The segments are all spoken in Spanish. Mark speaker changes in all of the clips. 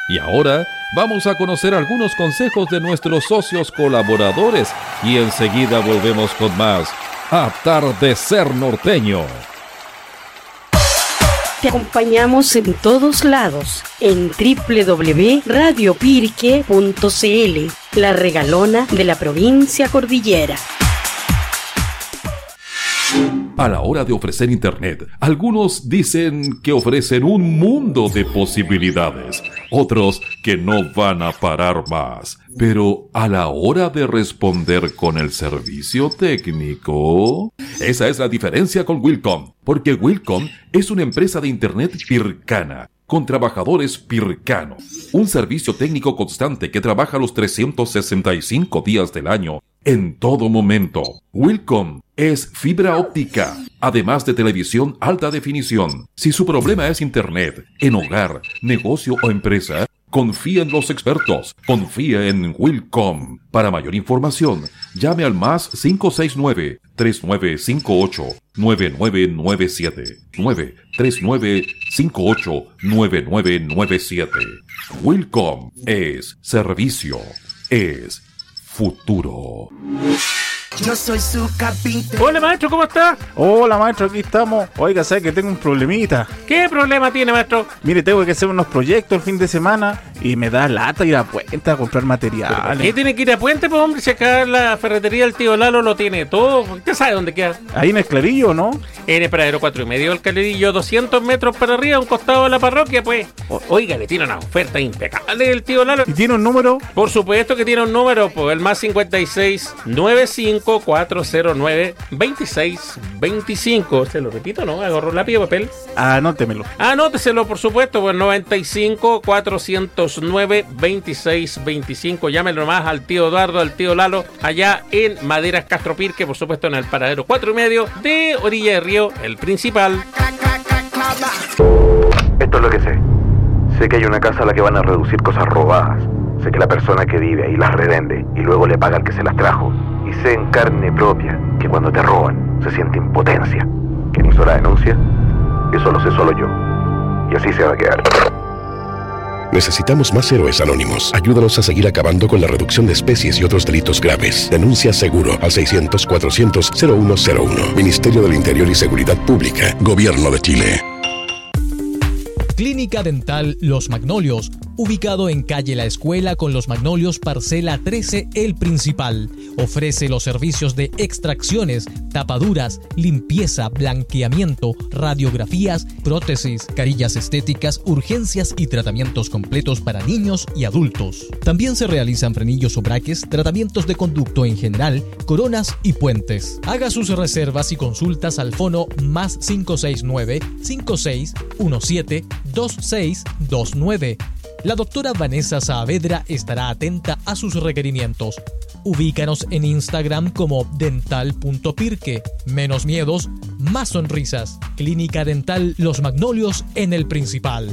Speaker 1: Y ahora vamos a conocer algunos consejos de nuestros socios colaboradores y enseguida volvemos con más Atardecer Norteño.
Speaker 2: Te acompañamos en todos lados en www.radiopirque.cl, la regalona de la provincia cordillera.
Speaker 1: A la hora de ofrecer Internet, algunos dicen que ofrecen un mundo de posibilidades, otros que no van a parar más. Pero a la hora de responder con el servicio técnico, esa es la diferencia con Wilcom, porque Wilcom es una empresa de Internet pircana, con trabajadores pircanos, un servicio técnico constante que trabaja los 365 días del año, en todo momento. Wilcom es fibra óptica, además de televisión alta definición. Si su problema es Internet, en hogar, negocio o empresa, confía en los expertos. Confía en Wilcom. Para mayor información, llame al más 569-3958-9997. 93958-9997. Wilcom es servicio, es futuro.
Speaker 3: Yo soy su carpintero.
Speaker 4: Hola maestro, ¿cómo está?
Speaker 5: Hola maestro, aquí estamos. Oiga, ¿sabe que tengo un problemita?
Speaker 4: ¿Qué problema tiene, maestro?
Speaker 5: Mire, tengo que hacer unos proyectos el fin de semana y me da lata ir a Puente a comprar materiales.
Speaker 4: ¿Qué tiene que ir a Puente, pues hombre? Si acá la ferretería del tío Lalo lo tiene todo. ¿Usted sabe dónde queda?
Speaker 5: Ahí en el Clarillo, ¿no?
Speaker 4: En el paradero 4,5 del Clarillo, 200 metros para arriba, a un costado de la parroquia, pues. Oiga, le tiene una oferta impecable el tío Lalo.
Speaker 5: ¿Y tiene un número?
Speaker 4: Por supuesto que tiene un número, pues el más 56-95-409-2625. Se lo repito, ¿no? Agarro lápiz y papel.
Speaker 5: Anótemelo.
Speaker 4: Anóteselo, por supuesto, pues 95-409-2625. Llámelo nomás al tío Eduardo, al tío Lalo, allá en Maderas Castro Pirque, por supuesto en el paradero 4,5 de Orilla de Río, el principal.
Speaker 6: Esto es lo que sé. Sé que hay una casa a la que van a reducir cosas robadas. Sé que la persona que vive ahí las revende y luego le paga al que se las trajo. Y sé en carne propia que cuando te roban se siente impotencia. ¿Quién hizo la denuncia? Eso lo sé solo yo. Y así se va a quedar.
Speaker 7: Necesitamos más héroes anónimos. Ayúdanos a seguir acabando con la reducción de especies y otros delitos graves. Denuncia seguro al 600-400-0101. Ministerio del Interior y Seguridad Pública. Gobierno de Chile.
Speaker 8: Clínica Dental Los Magnolios, ubicado en calle La Escuela con Los Magnolios, parcela 13, El Principal. Ofrece los servicios de extracciones, tapaduras, limpieza, blanqueamiento, radiografías, prótesis, carillas estéticas, urgencias y tratamientos completos para niños y adultos. También se realizan frenillos o braques, tratamientos de conducto en general, coronas y puentes. Haga sus reservas y consultas al fono más 569-5617-2629. La doctora Vanessa Saavedra estará atenta a sus requerimientos. Ubícanos en Instagram como dental.pirque. Menos miedos, más sonrisas. Clínica Dental Los Magnolios en El Principal.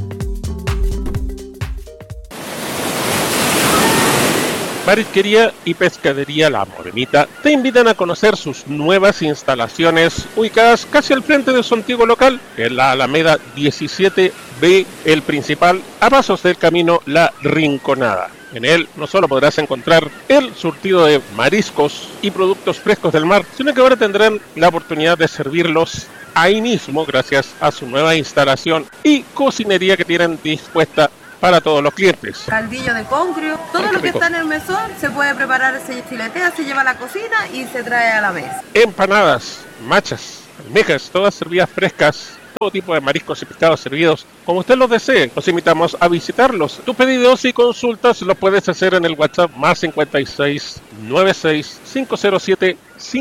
Speaker 9: Marisquería y Pescadería La Morenita te invitan a conocer sus nuevas instalaciones ubicadas casi al frente de su antiguo local, en la Alameda 17B, El Principal, a pasos del camino La Rinconada. En él no solo podrás encontrar el surtido de mariscos y productos frescos del mar, sino que ahora tendrán la oportunidad de servirlos ahí mismo gracias a su nueva instalación y cocinería que tienen dispuesta para todos los clientes.
Speaker 10: Caldillo de congrio, todo lo que está en el mesón se puede preparar, se filetea, se lleva a la cocina y se trae a la mesa.
Speaker 9: Empanadas, machas, almejas, todas servidas frescas, todo tipo de mariscos y pescados servidos como usted los desee. Los invitamos a visitarlos. Tus pedidos y consultas los puedes hacer en el WhatsApp más 56 96 507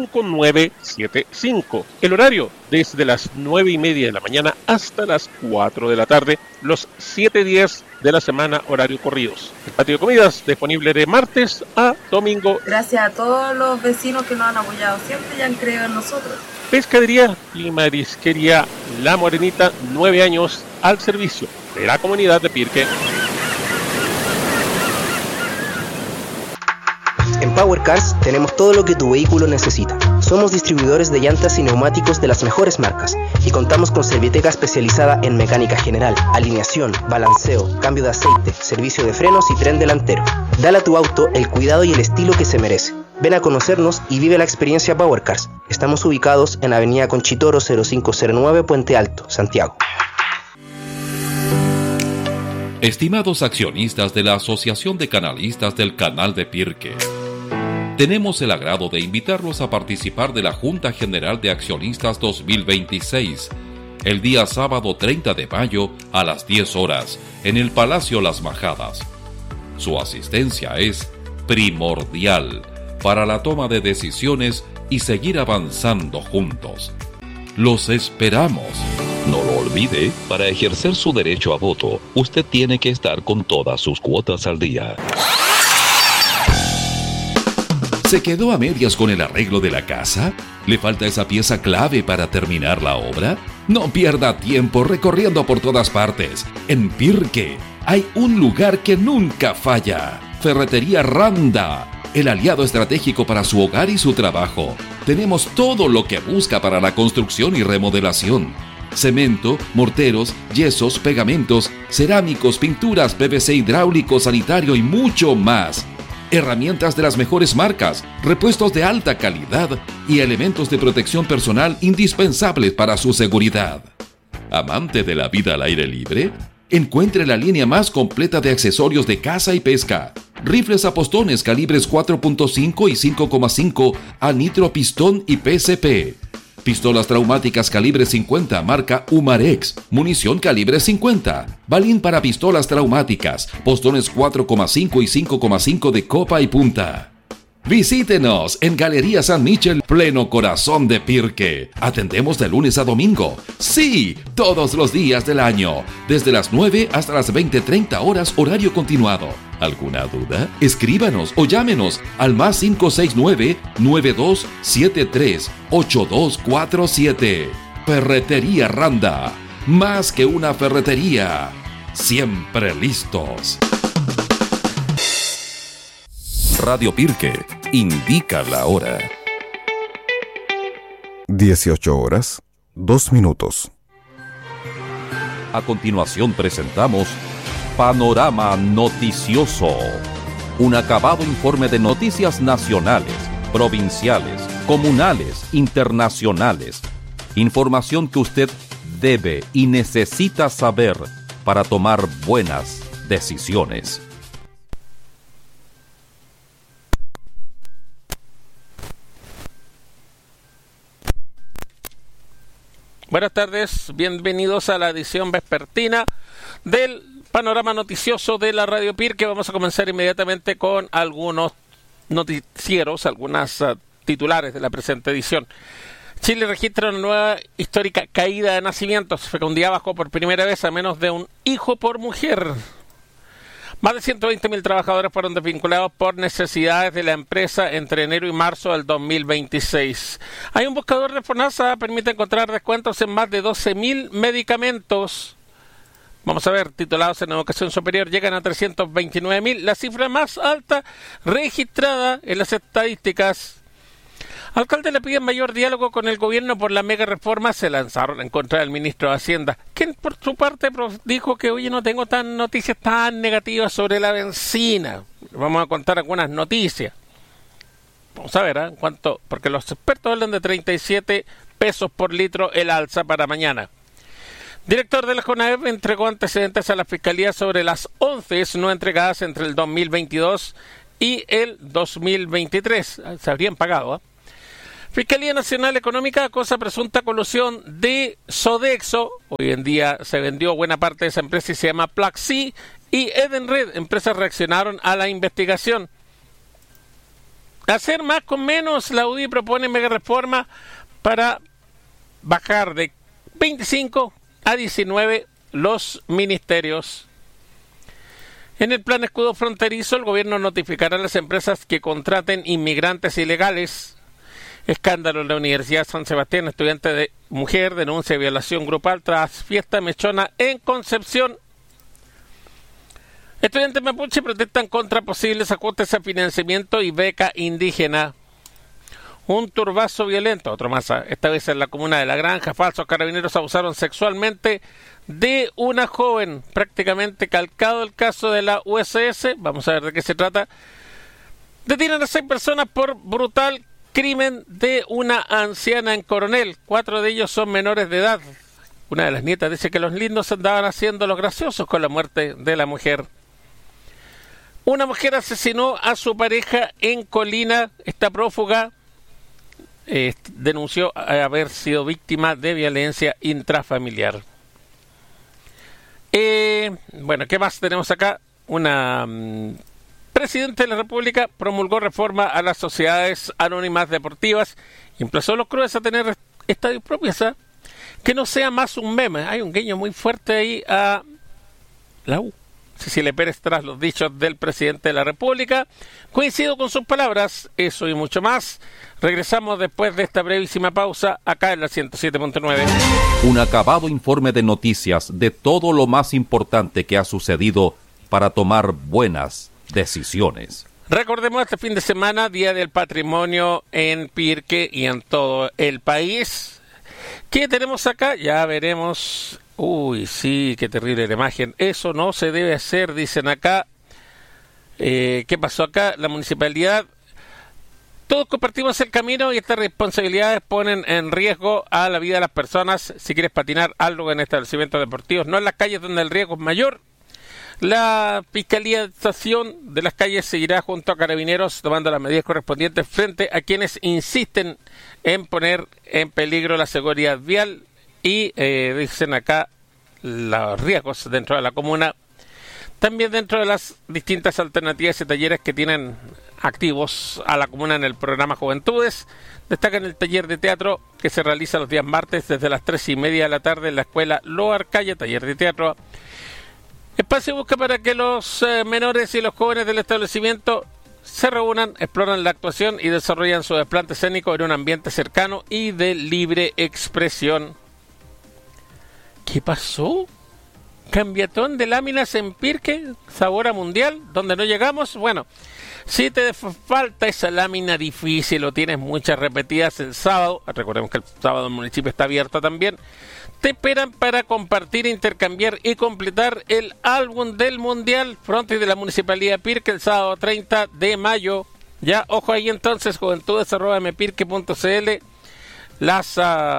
Speaker 9: 5975. El horario desde las 9:30 de la mañana hasta las 4 de la tarde, los 7 días de la semana, horario corridos. El patio de comidas disponible de martes a domingo.
Speaker 10: Gracias a todos los vecinos que nos han apoyado siempre y han creído en nosotros.
Speaker 9: Pescadería y Marisquería La Morenita, 9 años al servicio de la comunidad de Pirque.
Speaker 11: En Power Cars tenemos todo lo que tu vehículo necesita. Somos distribuidores de llantas y neumáticos de las mejores marcas y contamos con Serviteca especializada en mecánica general, alineación, balanceo, cambio de aceite, servicio de frenos y tren delantero. Dale a tu auto el cuidado y el estilo que se merece. Ven a conocernos y vive la experiencia Powercars. Estamos ubicados en Avenida Conchitoro 0509 Puente Alto, Santiago.
Speaker 1: Estimados accionistas de la Asociación de Canalistas del Canal de Pirque, tenemos el agrado de invitarlos a participar de la Junta General de Accionistas 2026, el día sábado 30 de mayo a las 10 horas, en el Palacio Las Majadas. Su asistencia es primordial para la toma de decisiones y seguir avanzando juntos. Los esperamos.
Speaker 12: No lo olvide, para ejercer su derecho a voto, usted tiene que estar con todas sus cuotas al día.
Speaker 1: ¿Se quedó a medias con el arreglo de la casa? ¿Le falta esa pieza clave para terminar la obra? No pierda tiempo recorriendo por todas partes. En Pirque hay un lugar que nunca falla. Ferretería Randa, el aliado estratégico para su hogar y su trabajo. Tenemos todo lo que busca para la construcción y remodelación. Cemento, morteros, yesos, pegamentos, cerámicos, pinturas, PVC hidráulico, sanitario y mucho más. Herramientas de las mejores marcas, repuestos de alta calidad y elementos de protección personal indispensables para su seguridad. ¿Amante de la vida al aire libre? Encuentre la línea más completa de accesorios de caza y pesca. Rifles a postones calibres 4.5 y 5.5 a nitro pistón y PSP. Pistolas traumáticas calibre 50 marca Umarex, munición calibre 50, balín para pistolas traumáticas, postones 4,5 y 5,5 de copa y punta. Visítenos en Galería San Michel, pleno corazón de Pirque. Atendemos de lunes a domingo. Sí, todos los días del año. Desde las 9 hasta las 20:30 horas horario continuado. ¿Alguna duda? Escríbanos o llámenos al más 569-9273-8247. Ferretería Randa. Más que una ferretería. Siempre listos. Radio Pirque indica la hora.
Speaker 13: 18 horas, 2 minutos.
Speaker 1: A continuación presentamos Panorama Noticioso. Un acabado informe de noticias nacionales, provinciales, comunales, internacionales. Información que usted debe y necesita saber para tomar buenas decisiones.
Speaker 4: Buenas tardes, bienvenidos a la edición vespertina del Panorama Noticioso de la Radio Pirque. Vamos a comenzar inmediatamente con algunos noticieros, algunas titulares de la presente edición. Chile registra una nueva histórica caída de nacimientos. Fecundidad bajó por primera vez a menos de un hijo por mujer. Más de 120.000 trabajadores fueron desvinculados por necesidades de la empresa entre enero y marzo del 2026. Hay un buscador de FONASA, permite encontrar descuentos en más de 12.000 medicamentos. Vamos a ver, titulados en educación superior llegan a 329.000, la cifra más alta registrada en las estadísticas. Alcaldes le piden mayor diálogo con el gobierno por la mega reforma, se lanzaron en contra del ministro de Hacienda, quien por su parte dijo que oye, no tengo noticias tan negativas sobre la benzina. Vamos a contar algunas noticias. Vamos a ver, en cuanto, porque los expertos hablan de 37 pesos por litro el alza para mañana. Director de la CONAEP entregó antecedentes a la Fiscalía sobre las 11 no entregadas entre el 2022 y el 2023. Se habrían pagado, Fiscalía Nacional Económica acusa presunta colusión de Sodexo. Hoy en día se vendió buena parte de esa empresa y se llama Plaxi. Y Edenred, empresas reaccionaron a la investigación. Hacer más con menos, la UDI propone mega reforma para bajar de 25 a 19 los ministerios. En el plan escudo fronterizo, el gobierno notificará a las empresas que contraten inmigrantes ilegales. Escándalo en la Universidad San Sebastián, estudiante de mujer denuncia violación grupal tras fiesta mechona en Concepción. Estudiantes mapuche protestan contra posibles ajustes a financiamiento y beca indígena. Un turbazo violento, otro más, esta vez en la comuna de La Granja. Falsos carabineros abusaron sexualmente de una joven, prácticamente calcado el caso de la USS. Vamos a ver de qué se trata. Detienen a 6 personas por brutal crimen de una anciana en Coronel. 4 de ellos son menores de edad. Una de las nietas dice que los lindos andaban haciendo los graciosos con la muerte de la mujer. Una mujer asesinó a su pareja en Colina. Esta prófuga denunció haber sido víctima de violencia intrafamiliar. Bueno, ¿qué más tenemos acá? Una presidente de la República promulgó reforma a las sociedades anónimas deportivas y emplazó a los clubes a tener estadios propios, que no sea más un meme. Hay un guiño muy fuerte ahí a la U. Cecilia Pérez tras los dichos del presidente de la República. Coincido con sus palabras, eso y mucho más. Regresamos después de esta brevísima pausa acá en la 107.9.
Speaker 1: Un acabado informe de noticias de todo lo más importante que ha sucedido para tomar buenas decisiones.
Speaker 4: Recordemos este fin de semana, Día del Patrimonio en Pirque y en todo el país. ¿Qué tenemos acá? Ya veremos. Uy, sí, qué terrible la imagen. Eso no se debe hacer, dicen acá. ¿Qué pasó acá? La municipalidad. Todos compartimos el camino y estas responsabilidades ponen en riesgo a la vida de las personas. Si quieres patinar, algo en establecimientos deportivos, no en las calles donde el riesgo es mayor. La fiscalización de las calles seguirá junto a Carabineros tomando las medidas correspondientes frente a quienes insisten en poner en peligro la seguridad vial y dicen acá los riesgos dentro de la comuna. También dentro de las distintas alternativas y talleres que tienen activos a la comuna en el programa Juventudes, destacan el taller de teatro que se realiza los días martes desde las 3:30 de la tarde en la escuela Loar Calle, taller de teatro. Espacio busca para que los menores y los jóvenes del establecimiento se reúnan, exploran la actuación y desarrollan su desplante escénico en un ambiente cercano y de libre expresión. ¿Qué pasó? Cambiatón de láminas en Pirque, sabor a mundial, donde no llegamos. Bueno, si te falta esa lámina difícil o tienes muchas repetidas el sábado, recordemos que el sábado el municipio está abierto también, te esperan para compartir, intercambiar y completar el álbum del mundial frontis de la municipalidad de Pirque el sábado 30 de mayo. Ya, ojo ahí entonces, juventudes@mpirque.cl, las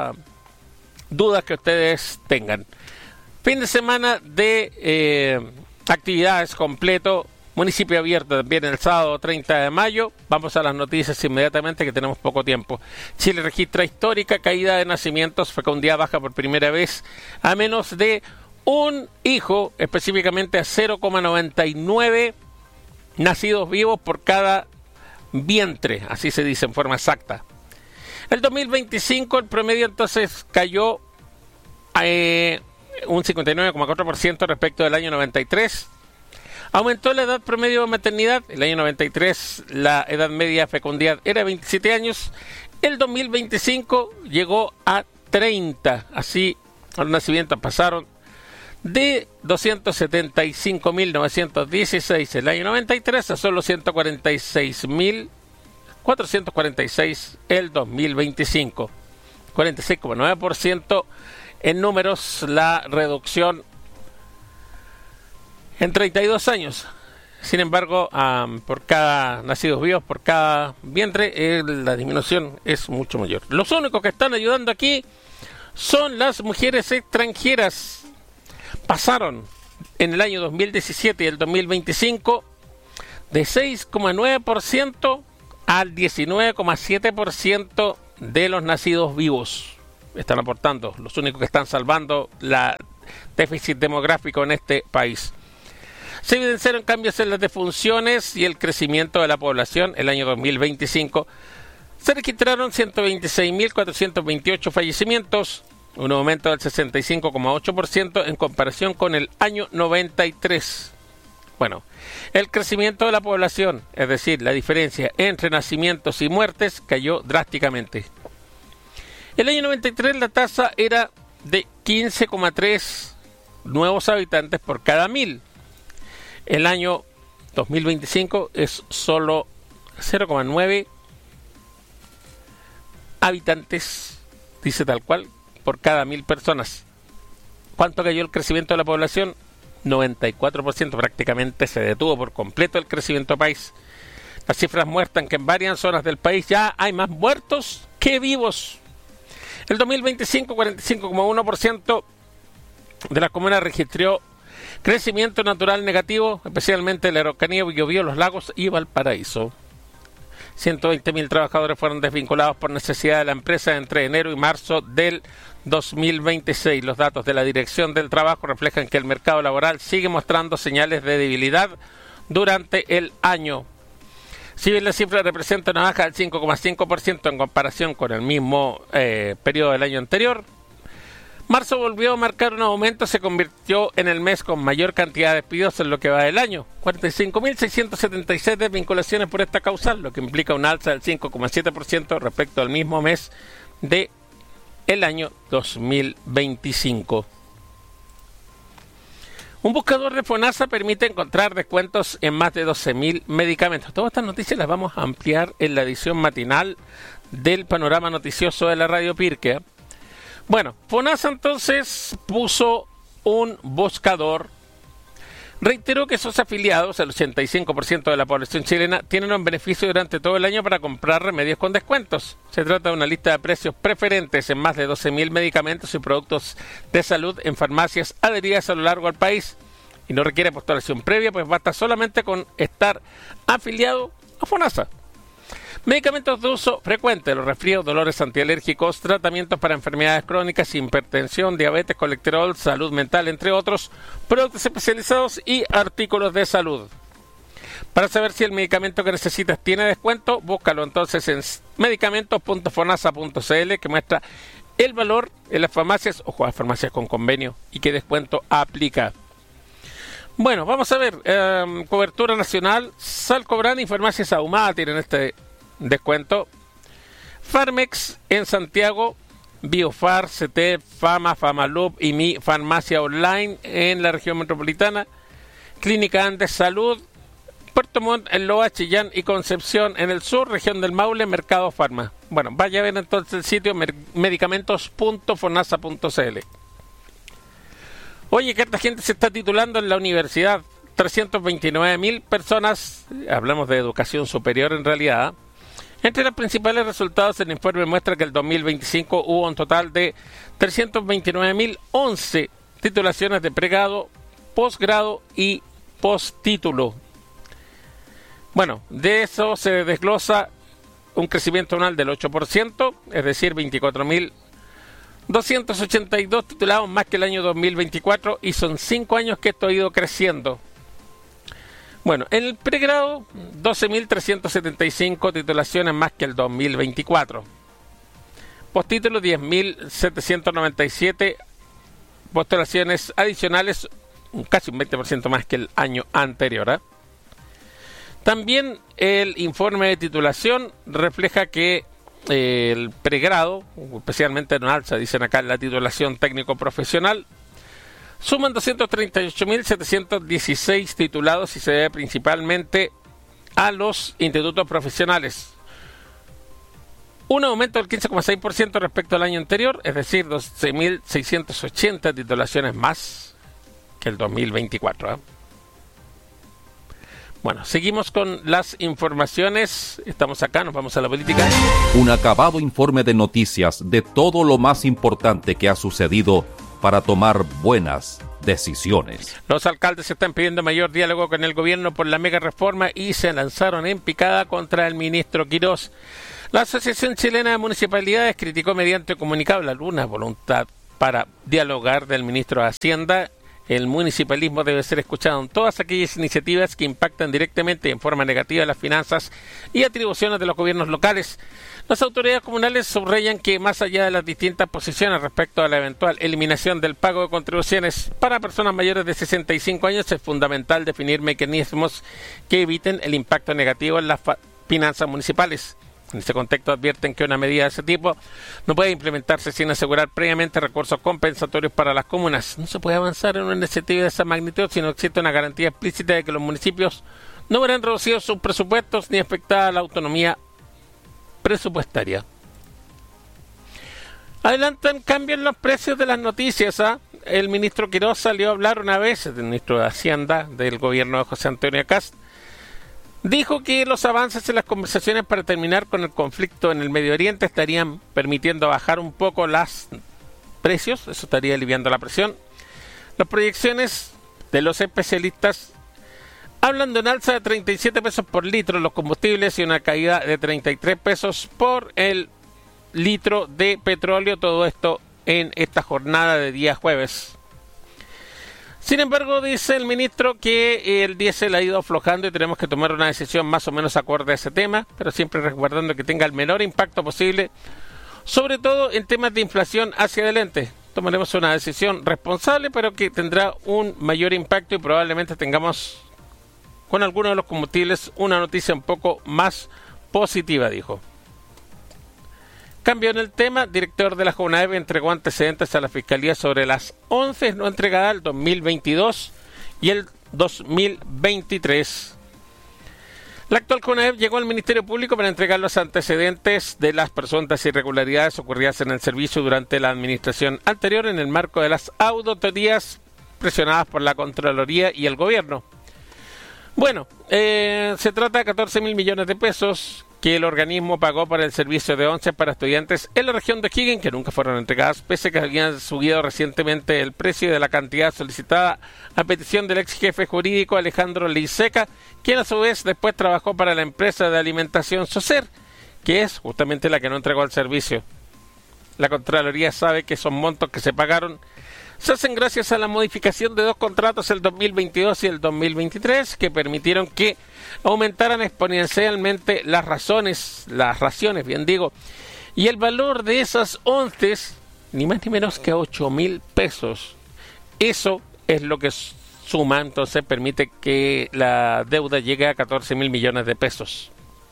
Speaker 4: dudas que ustedes tengan. Fin de semana de actividades completo, municipio abierto también el sábado 30 de mayo. Vamos a las noticias inmediatamente que tenemos poco tiempo. Chile registra histórica caída de nacimientos, fecundidad baja por primera vez a menos de un hijo, específicamente a 0,99 nacidos vivos por cada vientre, así se dice en forma exacta. El 2025 el promedio entonces cayó un 59,4% respecto del año 93. Aumentó la edad promedio de maternidad. El año 93 la edad media de fecundidad era 27 años. El 2025 llegó a 30. Así los nacimientos pasaron de 275.916 el año 93 a solo 146.446 el 2025. 46,9% en números la reducción en 32 años. Sin embargo, por cada nacidos vivos, por cada vientre, la disminución es mucho mayor. Los únicos que están ayudando aquí son las mujeres extranjeras. Pasaron en el año 2017 y el 2025 de 6,9% al 19,7% de los nacidos vivos. Están aportando, los únicos que están salvando la déficit demográfico en este país. Se evidenciaron cambios en las defunciones y el crecimiento de la población. El año 2025 se registraron 126.428 fallecimientos, un aumento del 65,8% en comparación con el año 93. Bueno, el crecimiento de la población, es decir, la diferencia entre nacimientos y muertes, cayó drásticamente. El año 93 la tasa era de 15,3 nuevos habitantes por cada 1.000. El año 2025 es solo 0,9 habitantes, dice tal cual, por cada 1.000 personas. ¿Cuánto cayó el crecimiento de la población? 94%, prácticamente se detuvo por completo el crecimiento del país. Las cifras muestran que en varias zonas del país ya hay más muertos que vivos. El 2025, 45,1% de las comunas registró crecimiento natural negativo, especialmente en la Araucanía, Biobío, Los Lagos y Valparaíso. 120.000 trabajadores fueron desvinculados por necesidad de la empresa entre enero y marzo del 2026. Los datos de la Dirección del Trabajo reflejan que el mercado laboral sigue mostrando señales de debilidad durante el año. Si bien la cifra representa una baja del 5,5% en comparación con el mismo periodo del año anterior, marzo volvió a marcar un aumento, se convirtió en el mes con mayor cantidad de despidos en lo que va del año. 45.676 desvinculaciones por esta causal, lo que implica un alza del 5,7% respecto al mismo mes de el año 2025. Un buscador de FONASA permite encontrar descuentos en más de 12.000 medicamentos. Todas estas noticias las vamos a ampliar en la edición matinal del panorama noticioso de la Radio Pirque. Bueno, FONASA entonces puso un buscador. Reiteró que sus afiliados, el 85% de la población chilena, tienen un beneficio durante todo el año para comprar remedios con descuentos. Se trata de una lista de precios preferentes en más de 12.000 medicamentos y productos de salud en farmacias adheridas a lo largo del país. Y no requiere postulación previa, pues basta solamente con estar afiliado a FONASA. Medicamentos de uso frecuente: los resfríos, dolores antialérgicos, tratamientos para enfermedades crónicas, hipertensión, diabetes, colesterol, salud mental, entre otros, productos especializados y artículos de salud. Para saber si el medicamento que necesitas tiene descuento, búscalo entonces en medicamentos.fonasa.cl, que muestra el valor en las farmacias, ojo, las farmacias con convenio, y qué descuento aplica. Bueno, vamos a ver, cobertura nacional, Salcobrán y Farmacias Ahumada tienen este descuento. Farmex en Santiago, Biofar, CT, Fama, Famalub y Mi Farmacia Online en la región metropolitana, Clínica Andes Salud, Puerto Montt, en Loa, Chillán y Concepción en el sur, región del Maule, Mercado Farma. Bueno, vaya a ver entonces el sitio medicamentos.fonasa.cl. Oye, que esta gente se está titulando en la universidad. 329.000 personas, hablamos de educación superior en realidad. Entre los principales resultados, el informe muestra que el 2025 hubo un total de 329.011 titulaciones de pregrado, posgrado y postítulo. Bueno, de eso se desglosa un crecimiento anual del 8%, es decir, 24.282 titulados más que el año 2024, y son 5 años que esto ha ido creciendo. Bueno, en el pregrado, 12.375 titulaciones más que el 2024. Postítulo, 10.797 postulaciones adicionales, casi un 20% más que el año anterior. También el informe de titulación refleja que el pregrado, especialmente en alza, dicen acá en la titulación técnico-profesional, suman 238.716 titulados y se debe principalmente a los institutos profesionales. Un aumento del 15,6% respecto al año anterior, es decir, 12.680 titulaciones más que el 2024. Bueno, seguimos con las informaciones. Estamos acá, nos vamos a la política.
Speaker 1: Un acabado informe de noticias de todo lo más importante que ha sucedido para tomar buenas decisiones.
Speaker 4: Los alcaldes están pidiendo mayor diálogo con el gobierno por la mega reforma y se lanzaron en picada contra el ministro Quirós. La Asociación Chilena de Municipalidades criticó mediante comunicado la nula voluntad para dialogar del ministro de Hacienda. El municipalismo debe ser escuchado en todas aquellas iniciativas que impactan directamente y en forma negativa las finanzas y atribuciones de los gobiernos locales. Las autoridades comunales subrayan que más allá de las distintas posiciones respecto a la eventual eliminación del pago de contribuciones para personas mayores de 65 años, es fundamental definir mecanismos que eviten el impacto negativo en las finanzas municipales. En este contexto advierten que una medida de ese tipo no puede implementarse sin asegurar previamente recursos compensatorios para las comunas. No se puede avanzar en una iniciativa de esa magnitud si no existe una garantía explícita de que los municipios no verán reducidos sus presupuestos ni afectada la autonomía presupuestaria. Adelantan cambios en los precios de las noticias. El ministro Quirós salió a hablar una vez, el ministro de Hacienda del gobierno de José Antonio Kast. Dijo que los avances en las conversaciones para terminar con el conflicto en el Medio Oriente estarían permitiendo bajar un poco los precios, eso estaría aliviando la presión. Las proyecciones de los especialistas hablan de un alza de 37 pesos por litro en los combustibles y una caída de 33 pesos por el litro de petróleo, todo esto en esta jornada de día jueves. Sin embargo, dice el ministro que el diésel ha ido aflojando y tenemos que tomar una decisión más o menos acorde a ese tema, pero siempre resguardando que tenga el menor impacto posible, sobre todo en temas de inflación hacia adelante. Tomaremos una decisión responsable, pero que tendrá un mayor impacto y probablemente tengamos con algunos de los combustibles una noticia un poco más positiva, dijo. Cambio en el tema, director de la JUNAEV entregó antecedentes a la Fiscalía sobre las 11 no entregadas el 2022 y el 2023. La actual JUNAEV llegó al Ministerio Público para entregar los antecedentes de las presuntas irregularidades ocurridas en el servicio durante la administración anterior en el marco de las auditorías presionadas por la Contraloría y el Gobierno. Bueno, se trata de 14.000 millones de pesos que el organismo pagó para el servicio de once para estudiantes en la región de O'Higgins, que nunca fueron entregadas, pese a que habían subido recientemente el precio de la cantidad solicitada a petición del ex jefe jurídico Alejandro Leiseca, quien a su vez después trabajó para la empresa de alimentación Socer, que es justamente la que no entregó el servicio. La Contraloría sabe que son montos que se pagaron se hacen gracias a la modificación de dos contratos, el 2022 y el 2023, que permitieron que aumentaran exponencialmente las raciones, y el valor de esas onces, ni más ni menos que 8.000 pesos. Eso es lo que suma, entonces permite que la deuda llegue a 14.000 millones de pesos.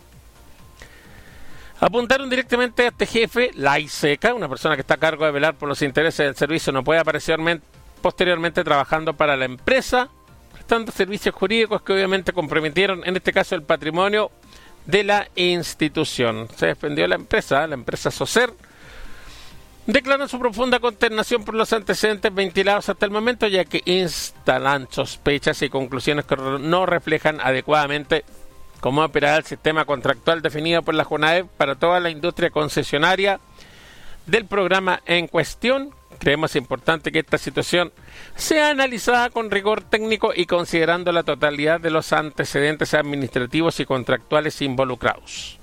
Speaker 4: Apuntaron directamente a este jefe, Leiseca, una persona que está a cargo de velar por los intereses del servicio, no puede aparecer posteriormente trabajando para la empresa, prestando servicios jurídicos que obviamente comprometieron, en este caso, el patrimonio de la institución. Se defendió la empresa Socer. Declaran su profunda consternación por los antecedentes ventilados hasta el momento, ya que instalan sospechas y conclusiones que no reflejan adecuadamente cómo operará el sistema contractual definido por la JUNAEV para toda la industria concesionaria del programa en cuestión. Creemos importante que esta situación sea analizada con rigor técnico y considerando la totalidad de los antecedentes administrativos y contractuales involucrados.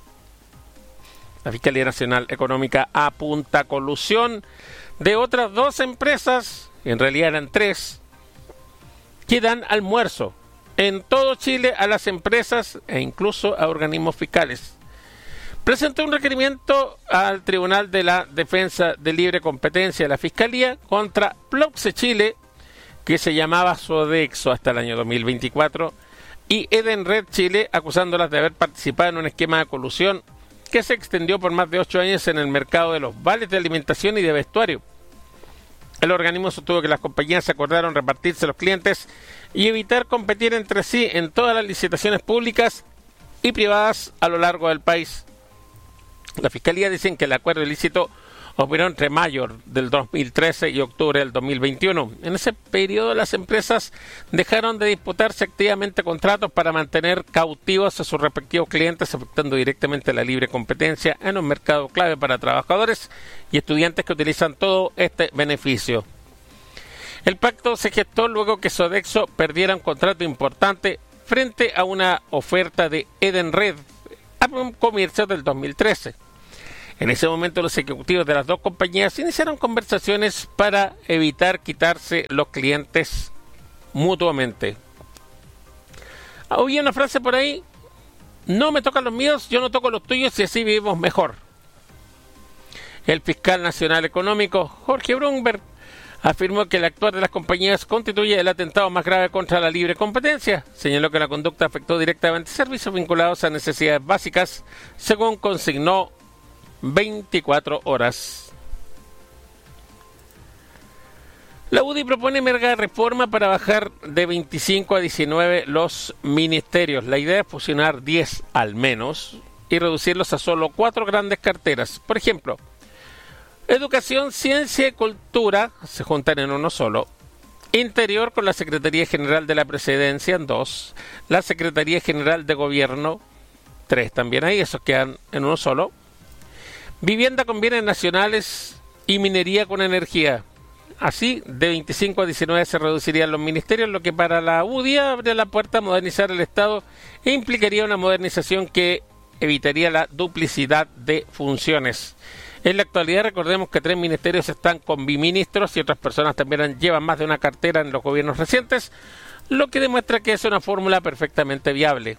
Speaker 4: La Fiscalía Nacional Económica apunta a colusión de otras dos empresas, en realidad eran tres, que dan almuerzo en todo Chile a las empresas e incluso a organismos fiscales. Presentó un requerimiento al Tribunal de la Defensa de Libre Competencia de la Fiscalía contra Ploxe Chile, que se llamaba Sodexo hasta el año 2024, y Edenred Chile, acusándolas de haber participado en un esquema de colusión que se extendió por más de 8 años en el mercado de los vales de alimentación y de vestuario. El organismo sostuvo que las compañías acordaron repartirse los clientes y evitar competir entre sí en todas las licitaciones públicas y privadas a lo largo del país. La Fiscalía dice que el acuerdo ilícito operó entre mayo del 2013 y octubre del 2021. En ese periodo las empresas dejaron de disputarse activamente contratos para mantener cautivos a sus respectivos clientes, afectando directamente la libre competencia en un mercado clave para trabajadores y estudiantes que utilizan todo este beneficio. El pacto se gestó luego que Sodexo perdiera un contrato importante frente a una oferta de Edenred a un comercio del 2013. En ese momento los ejecutivos de las dos compañías iniciaron conversaciones para evitar quitarse los clientes mutuamente. Había una frase por ahí: no me tocan los míos, yo no toco los tuyos y así vivimos mejor. El fiscal nacional económico, Jorge Brunberg, afirmó que el actuar de las compañías constituye el atentado más grave contra la libre competencia. Señaló que la conducta afectó directamente servicios vinculados a necesidades básicas, según consignó 24 horas. La UDI propone mega reforma para bajar de 25 a 19 los ministerios. La idea es fusionar 10 al menos y reducirlos a solo 4 grandes carteras. Por ejemplo, Educación, Ciencia y Cultura se juntan en uno solo. Interior con la Secretaría General de la Presidencia en 2. La Secretaría General de Gobierno, 3 también ahí, esos quedan en uno solo. Vivienda con bienes nacionales y minería con energía. Así, de 25 a 19 se reducirían los ministerios, lo que para la UDI abre la puerta a modernizar el Estado e implicaría una modernización que evitaría la duplicidad de funciones. En la actualidad, recordemos que 3 ministerios están con biministros y otras personas también llevan más de una cartera en los gobiernos recientes, lo que demuestra que es una fórmula perfectamente viable.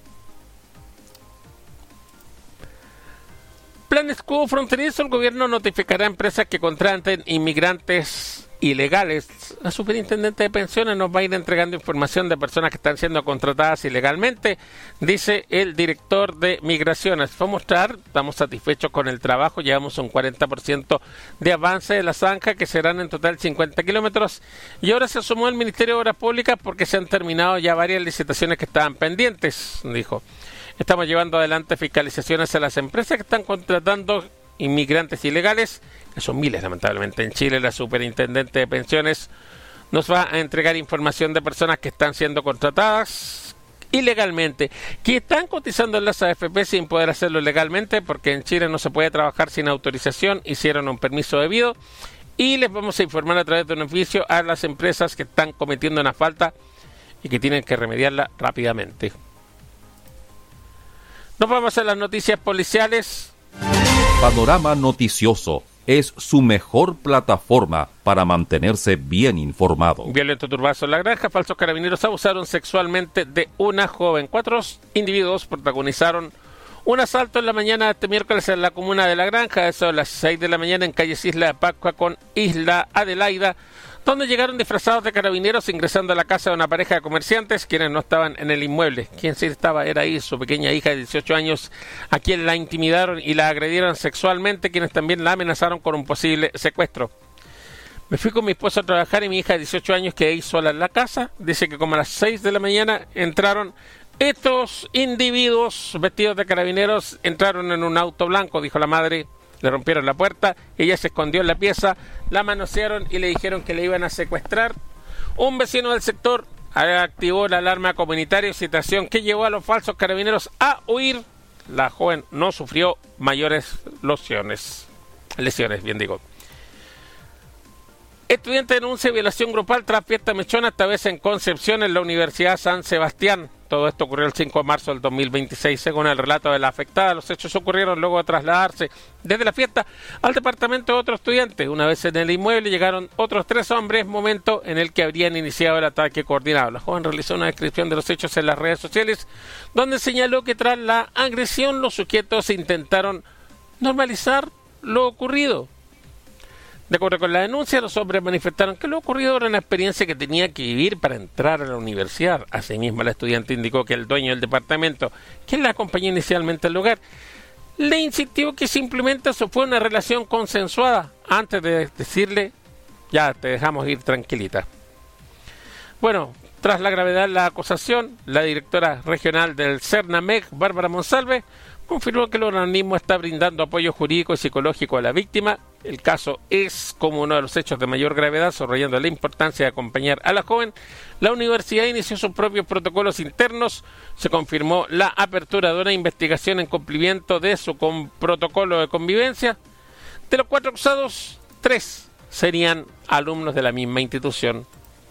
Speaker 4: Plan escudo fronterizo, el gobierno notificará a empresas que contraten inmigrantes ilegales. La superintendente de pensiones nos va a ir entregando información de personas que están siendo contratadas ilegalmente, dice el director de migraciones. Fue a mostrar, estamos satisfechos con el trabajo, llevamos un 40% de avance de la zanja, que serán en total 50 kilómetros, y ahora se sumó el Ministerio de Obras Públicas porque se han terminado ya varias licitaciones que estaban pendientes, dijo. Estamos llevando adelante fiscalizaciones a las empresas que están contratando inmigrantes ilegales, que son miles lamentablemente en Chile. La superintendente de pensiones nos va a entregar información de personas que están siendo contratadas ilegalmente, que están cotizando en las AFP sin poder hacerlo legalmente, porque en Chile no se puede trabajar sin autorización, hicieron un permiso debido, y les vamos a informar a través de un oficio a las empresas que están cometiendo una falta y que tienen que remediarla rápidamente. Nos vamos a las noticias policiales.
Speaker 1: Panorama Noticioso es su mejor plataforma para mantenerse bien informado.
Speaker 4: Violento turbazo en La Granja. Falsos carabineros abusaron sexualmente de una joven. 4 individuos protagonizaron un asalto en la mañana de este miércoles en la comuna de La Granja, eso a las 6 de la mañana en calles Isla de Pascua con Isla Adelaida, donde llegaron disfrazados de carabineros ingresando a la casa de una pareja de comerciantes quienes no estaban en el inmueble. Quien sí estaba era ahí su pequeña hija de 18 años, a quien la intimidaron y la agredieron sexualmente, quienes también la amenazaron con un posible secuestro. Me fui con mi esposa a trabajar y mi hija de 18 años quedé ahí sola en la casa. Dice que como a las 6 de la mañana entraron estos individuos vestidos de carabineros, entraron en un auto blanco, dijo la madre. Le rompieron la puerta, ella se escondió en la pieza, la manosearon y le dijeron que le iban a secuestrar. Un vecino del sector activó la alarma comunitaria, situación que llevó a los falsos carabineros a huir. La joven no sufrió mayores lesiones, bien digo. Estudiante denuncia violación grupal tras fiesta mechona, esta vez en Concepción, en la Universidad San Sebastián. Todo esto ocurrió el 5 de marzo del 2026. Según el relato de la afectada, los hechos ocurrieron luego de trasladarse desde la fiesta al departamento de otro estudiante. Una vez en el inmueble llegaron otros 3 hombres, momento en el que habrían iniciado el ataque coordinado. La joven realizó una descripción de los hechos en las redes sociales, donde señaló que tras la agresión los sujetos intentaron normalizar lo ocurrido. De acuerdo con la denuncia, los hombres manifestaron que lo ocurrido era una experiencia que tenía que vivir para entrar a la universidad. Asimismo, la estudiante indicó que el dueño del departamento, quien la acompañó inicialmente al lugar, le insistió que simplemente eso fue una relación consensuada, antes de decirle, ya te dejamos ir tranquilita. Bueno, tras la gravedad de la acusación, la directora regional del CERNAMEG, Bárbara Monsalve, confirmó que el organismo está brindando apoyo jurídico y psicológico a la víctima. El caso es como uno de los hechos de mayor gravedad, subrayando la importancia de acompañar a la joven. La universidad inició sus propios protocolos internos. Se confirmó la apertura de una investigación en cumplimiento de su protocolo de convivencia. De los 4 acusados, 3 serían alumnos de la misma institución.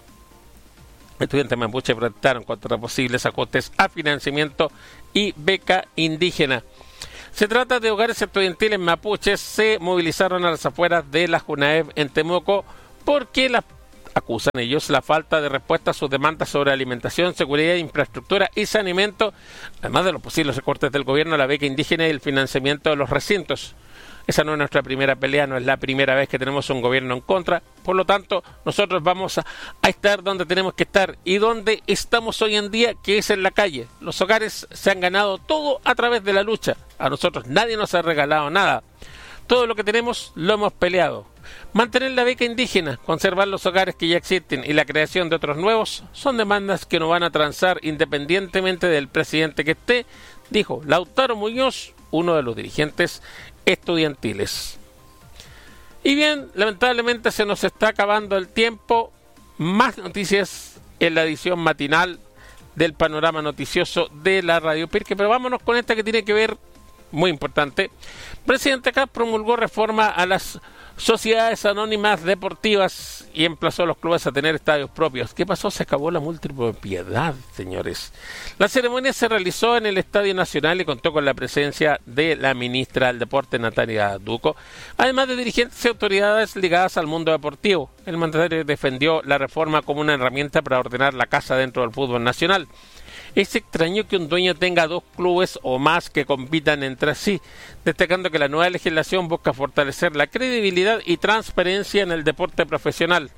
Speaker 4: Estudiantes mapuche protestaron contra posibles ajustes a financiamiento y beca indígena. Se trata de hogares estudiantiles mapuches, se movilizaron a las afueras de la JUNAEB en Temuco porque acusan ellos la falta de respuesta a sus demandas sobre alimentación, seguridad, infraestructura y saneamiento, además de los posibles recortes del gobierno a la beca indígena y el financiamiento de los recintos. Esa no es nuestra primera pelea, no es la primera vez que tenemos un gobierno en contra. Por lo tanto, nosotros vamos a estar donde tenemos que estar y donde estamos hoy en día, que es en la calle. Los hogares se han ganado todo a través de la lucha. A nosotros nadie nos ha regalado nada. Todo lo que tenemos lo hemos peleado. Mantener la beca indígena, conservar los hogares que ya existen y la creación de otros nuevos son demandas que no van a transar independientemente del presidente que esté, dijo Lautaro Muñoz, uno de los dirigentes estudiantiles. Y bien, lamentablemente se nos está acabando el tiempo. Más noticias en la edición matinal del panorama noticioso de la Radio Pirque, pero vámonos con esta que tiene que ver, muy importante. Presidente Kast promulgó reforma a las sociedades anónimas deportivas y emplazó a los clubes a tener estadios propios. ¿Qué pasó? Se acabó la multipropiedad, señores. La ceremonia se realizó en el Estadio Nacional y contó con la presencia de la ministra del Deporte, Natalia Duco, además de dirigentes y autoridades ligadas al mundo deportivo. El mandatario defendió la reforma como una herramienta para ordenar la casa dentro del fútbol nacional. Es extraño que un dueño tenga 2 clubes o más que compitan entre sí, destacando que la nueva legislación busca fortalecer la credibilidad y transparencia en el deporte profesional.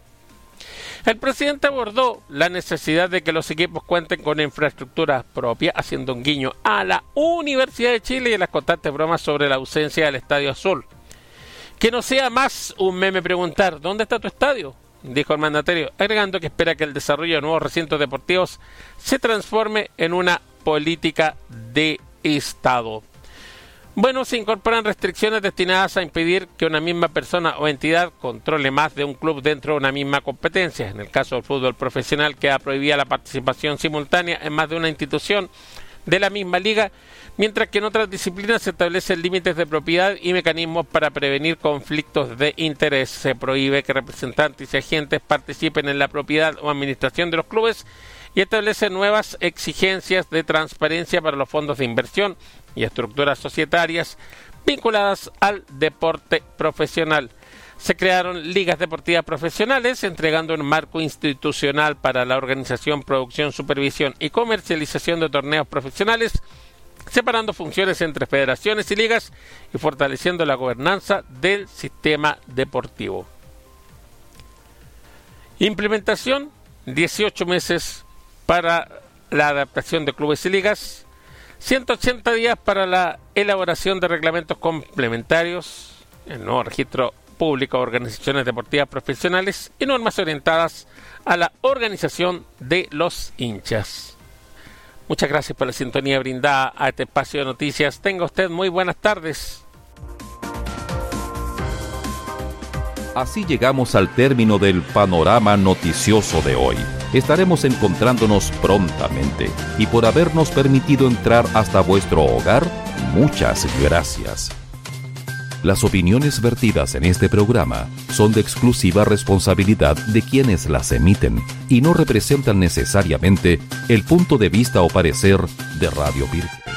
Speaker 4: El presidente abordó la necesidad de que los equipos cuenten con infraestructura propia, haciendo un guiño a la Universidad de Chile y a las constantes bromas sobre la ausencia del Estadio Azul. Que no sea más un meme preguntar, ¿dónde está tu estadio?, dijo el mandatario, agregando que espera que el desarrollo de nuevos recintos deportivos se transforme en una política de Estado. Bueno, se incorporan restricciones destinadas a impedir que una misma persona o entidad controle más de un club dentro de una misma competencia. En el caso del fútbol profesional, queda prohibida la participación simultánea en más de una institución de la misma liga, mientras que en otras disciplinas se establecen límites de propiedad y mecanismos para prevenir conflictos de interés. Se prohíbe que representantes y agentes participen en la propiedad o administración de los clubes y establece nuevas exigencias de transparencia para los fondos de inversión y estructuras societarias vinculadas al deporte profesional. Se crearon ligas deportivas profesionales, entregando un marco institucional para la organización, producción, supervisión y comercialización de torneos profesionales, separando funciones entre federaciones y ligas y fortaleciendo la gobernanza del sistema deportivo. Implementación: 18 meses para la adaptación de clubes y ligas, 180 días para la elaboración de reglamentos complementarios, el nuevo registro público de organizaciones deportivas profesionales y normas orientadas a la organización de los hinchas. Muchas gracias por la sintonía brindada a este espacio de noticias. Tenga usted muy buenas tardes.
Speaker 1: Así llegamos al término del panorama noticioso de hoy. Estaremos encontrándonos prontamente y por habernos permitido entrar hasta vuestro hogar, muchas gracias. Las opiniones vertidas en este programa son de exclusiva responsabilidad de quienes las emiten y no representan necesariamente el punto de vista o parecer de Radio Pirque.